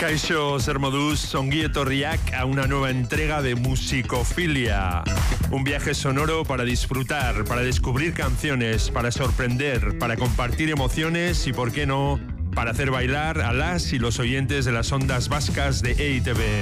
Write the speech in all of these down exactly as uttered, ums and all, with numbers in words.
Kaixo, zer moduz, ongi etorriak a una nueva entrega de Musicofilia. Un viaje sonoro para disfrutar, para descubrir canciones, para sorprender, para compartir emociones y, por qué no, para hacer bailar a las y los oyentes de las ondas vascas de E I T B.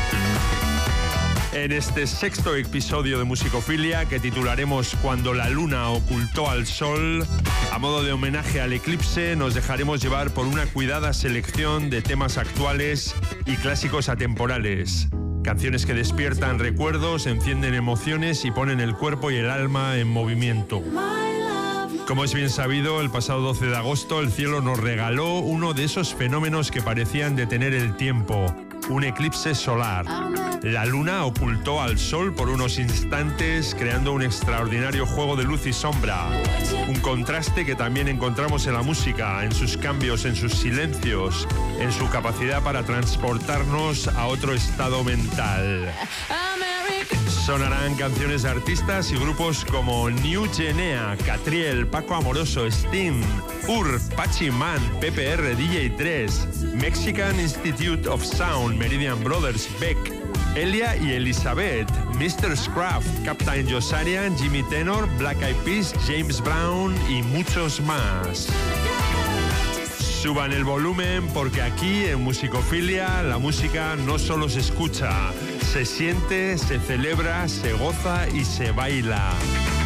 En este sexto episodio de Musicofilia, que titularemos Cuando la luna ocultó al sol, a modo de homenaje al eclipse, nos dejaremos llevar por una cuidada selección de temas actuales y clásicos atemporales. Canciones que despiertan recuerdos, encienden emociones y ponen el cuerpo y el alma en movimiento. Como es bien sabido, el pasado doce de agosto el cielo nos regaló uno de esos fenómenos que parecían detener el tiempo, un eclipse solar. La luna ocultó al sol por unos instantes, creando un extraordinario juego de luz y sombra. Un contraste que también encontramos en la música, en sus cambios, en sus silencios, en su capacidad para transportarnos a otro estado mental. Sonarán canciones de artistas y grupos como New Genea, Catriel, Paco Amoroso, Sting, Ur, Pachiman, P P R, D J tres, Mexican Institute of Sound, Meridian Brothers, Beck, Elia y Elizabeth, mister Scruff, Captain Josarian, Jimmy Tenor, Black Eyed Peas, James Brown y muchos más. Suban el volumen porque aquí en Musicofilia la música no solo se escucha, se siente, se celebra, se goza y se baila.